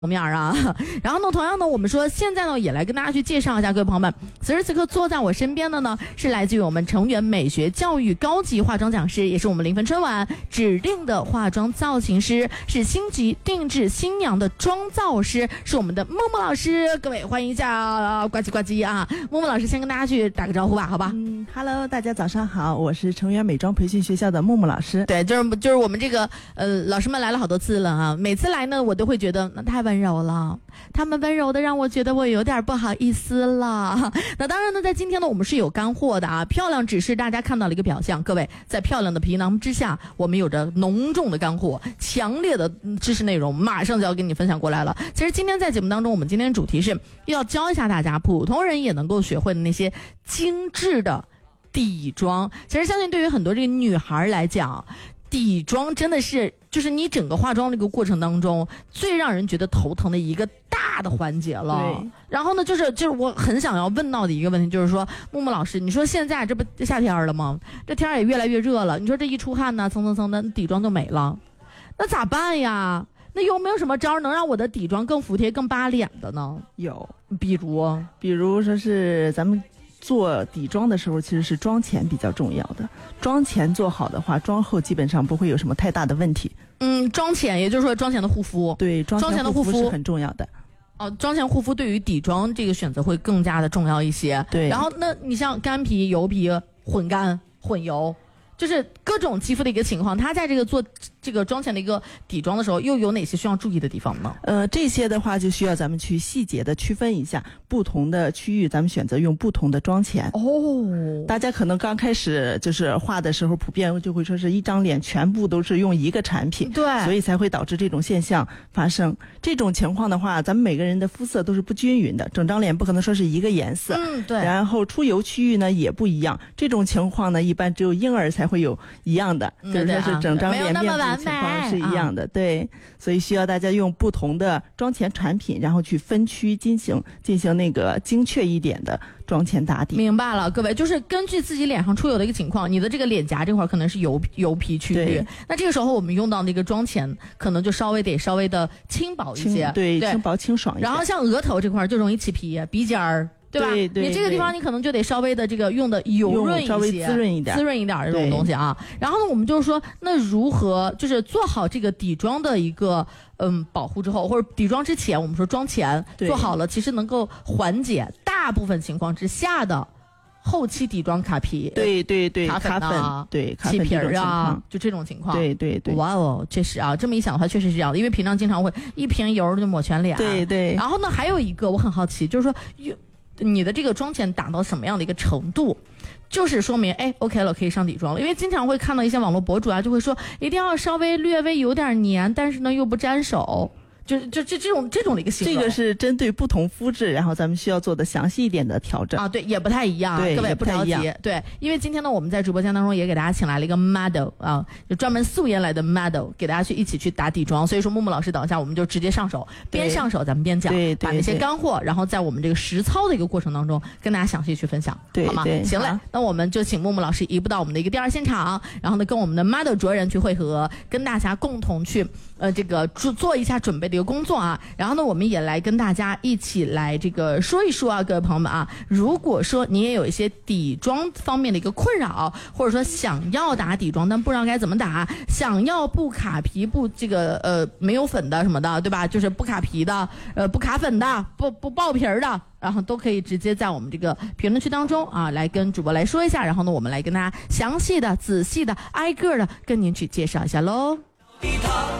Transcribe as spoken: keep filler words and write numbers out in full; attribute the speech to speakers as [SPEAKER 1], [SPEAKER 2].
[SPEAKER 1] 面啊，然后呢，同样呢，我们说现在呢，也来跟大家去介绍一下，各位朋友们，此时此刻坐在我身边的呢，是来自于我们成源美学教育高级化妆讲师，也是我们临汾春晚指定的化妆造型师，是星级定制新娘的妆造师，是我们的木木老师。各位欢迎一下，呱唧呱唧啊！木木老师先跟大家去打个招呼吧，好吧？
[SPEAKER 2] 嗯 ，Hello， 大家早上好，我是成源美妆培训学校的木木老师。
[SPEAKER 1] 对，就是就是我们这个呃老师们来了好多次了啊，每次来呢，我都会觉得那太温柔了，他们温柔的让我觉得我有点不好意思了。那当然呢，在今天呢，我们是有干货的啊，漂亮只是大家看到了一个表象，各位在漂亮的皮囊之下，我们有着浓重的干货，强烈的知识内容，马上就要跟你分享过来了。其实今天在节目当中，我们今天主题是要教一下大家普通人也能够学会的那些精致的底妆。其实相信对于很多这个女孩来讲，底妆真的是就是你整个化妆这个过程当中最让人觉得头疼的一个大的环节了。
[SPEAKER 2] 对，
[SPEAKER 1] 然后呢，就是就是我很想要问到的一个问题，就是说木木老师，你说现在这不夏天了吗？这天也越来越热了，你说这一出汗呢，蹭蹭蹭的底妆就没了，那咋办呀？那有没有什么招能让我的底妆更服帖、更扒脸的呢？
[SPEAKER 2] 有，
[SPEAKER 1] 比如，
[SPEAKER 2] 比如说是咱们做底妆的时候，其实是妆前比较重要的。妆前做好的话，妆后基本上不会有什么太大的问题。
[SPEAKER 1] 嗯，妆前也就是说妆前的护肤，
[SPEAKER 2] 对，妆前的护肤是很重要的。
[SPEAKER 1] 哦，妆前护肤对于底妆这个选择会更加的重要一些。
[SPEAKER 2] 对，
[SPEAKER 1] 然后那你像干皮、油皮、混干、混油，就是各种肌肤的一个情况，它在这个做这个妆前的一个底妆的时候，又有哪些需要注意的地方呢？
[SPEAKER 2] 呃，这些的话就需要咱们去细节的区分一下，不同的区域咱们选择用不同的妆前。
[SPEAKER 1] 哦，
[SPEAKER 2] 大家可能刚开始就是画的时候，普遍就会说是一张脸全部都是用一个产品，
[SPEAKER 1] 对，
[SPEAKER 2] 所以才会导致这种现象发生。这种情况的话，咱们每个人的肤色都是不均匀的，整张脸不可能说是一个颜色。
[SPEAKER 1] 嗯，对。
[SPEAKER 2] 然后出油区域呢也不一样，这种情况呢，一般只有婴儿才会有一样的，
[SPEAKER 1] 嗯、
[SPEAKER 2] 就是说是整张脸面部
[SPEAKER 1] 的
[SPEAKER 2] 情况是一样的。对，所以需要大家用不同的妆前产品，然后去分区进行进行那个精确一点的妆前打底。
[SPEAKER 1] 明白了，各位，就是根据自己脸上出油的一个情况，你的这个脸颊这块可能是油油皮区域，那这个时候我们用到那个妆前，可能就稍微得稍微的轻薄一些，
[SPEAKER 2] 对，对，轻薄清爽一些。
[SPEAKER 1] 然后像额头这块就容易起皮，鼻尖儿。对吧？
[SPEAKER 2] 对对，
[SPEAKER 1] 你这个地方你可能就得稍微的这个用的油润一些，
[SPEAKER 2] 稍微滋润一点，
[SPEAKER 1] 滋润一点的这种东西啊。然后呢，我们就是说，那如何就是做好这个底妆的一个嗯保护之后，或者底妆之前，我们说妆前做好了，其实能够缓解大部分情况之下的后期底妆卡皮。
[SPEAKER 2] 对对对，
[SPEAKER 1] 卡粉啊，
[SPEAKER 2] 对
[SPEAKER 1] 起皮儿啊，就这种情况。
[SPEAKER 2] 对对对，
[SPEAKER 1] 哇哦，确实啊，这么一想的话，确实是这样的，因为平常经常会一瓶油就抹全脸。
[SPEAKER 2] 对对。
[SPEAKER 1] 然后呢，还有一个我很好奇，就是说你的这个妆前打到什么样的一个程度，就是说明哎 OK 了，可以上底妆了。因为经常会看到一些网络博主啊，就会说一定要稍微略微有点黏，但是呢又不沾手，就就这这种这种的一个形容。
[SPEAKER 2] 这个是针对不同肤质，然后咱们需要做的详细一点的调整
[SPEAKER 1] 啊，对，也不太一样，
[SPEAKER 2] 对，
[SPEAKER 1] 各位不着急。对，因为今天呢，我们在直播间当中也给大家请来了一个 model 啊，就专门素颜来的 model， 给大家去一起去打底妆。所以说，木木老师等一下我们就直接上手，边上手咱们边讲，
[SPEAKER 2] 对对对，
[SPEAKER 1] 把那些干货，然后在我们这个实操的一个过程当中，跟大家详细去分享，
[SPEAKER 2] 对，
[SPEAKER 1] 好吗？
[SPEAKER 2] 对，
[SPEAKER 1] 行嘞，那我们就请木木老师移步到我们的一个第二现场，然后呢，跟我们的 model 卓人去汇合，跟大家共同去呃这个做做一下准备的一个工作啊。然后呢，我们也来跟大家一起来这个说一说啊，各位朋友们啊，如果说你也有一些底妆方面的一个困扰，或者说想要打底妆但不知道该怎么打，想要不卡皮不这个呃没有粉的什么的，对吧？就是不卡皮的，呃不卡粉的，不不爆皮的，然后都可以直接在我们这个评论区当中啊来跟主播来说一下，然后呢我们来跟大家详细的、仔细的、挨个的跟您去介绍一下喽。